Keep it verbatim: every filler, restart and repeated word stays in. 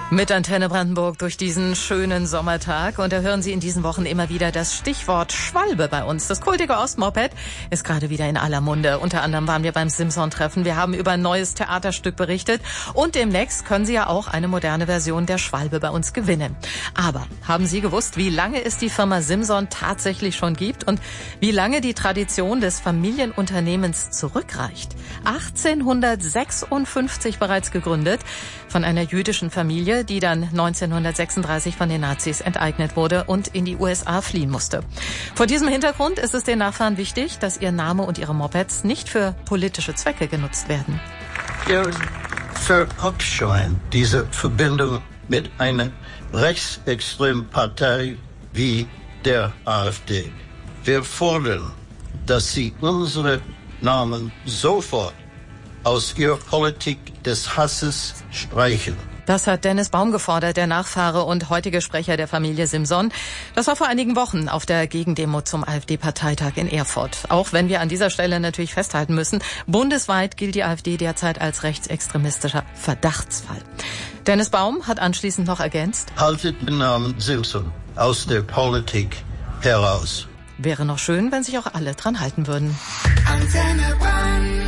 Mit Antenne Brandenburg durch diesen schönen Sommertag. Und da hören Sie in diesen Wochen immer wieder das Stichwort Schwalbe bei uns. Das kultige Ostmoped ist gerade wieder in aller Munde. Unter anderem waren wir beim Simson-Treffen. Wir haben über ein neues Theaterstück berichtet. Und demnächst können Sie ja auch eine moderne Version der Schwalbe bei uns gewinnen. Aber haben Sie gewusst, wie lange es die Firma Simson tatsächlich schon gibt und wie lange die Tradition des Familienunternehmens zurückreicht? achtzehnhundertsechsundfünfzig bereits gegründet von einer jüdischen Familie, die dann neunzehnhundertsechsunddreißig von den Nazis enteignet wurde und in die U S A fliehen musste. Vor diesem Hintergrund ist es den Nachfahren wichtig, dass ihr Name und ihre Mopeds nicht für politische Zwecke genutzt werden. Wir verabscheuen diese Verbindung mit einer rechtsextremen Partei wie der AfD. Wir fordern, dass sie unsere Namen sofort aus ihrer Politik des Hasses streichen. Das hat Dennis Baum gefordert, der Nachfahre und heutige Sprecher der Familie Simson. Das war vor einigen Wochen auf der Gegendemo zum AfD-Parteitag in Erfurt. Auch wenn wir an dieser Stelle natürlich festhalten müssen, bundesweit gilt die AfD derzeit als rechtsextremistischer Verdachtsfall. Dennis Baum hat anschließend noch ergänzt: Haltet den Namen Simson aus der Politik heraus. Wäre noch schön, wenn sich auch alle dran halten würden. Antenne Brandenburg.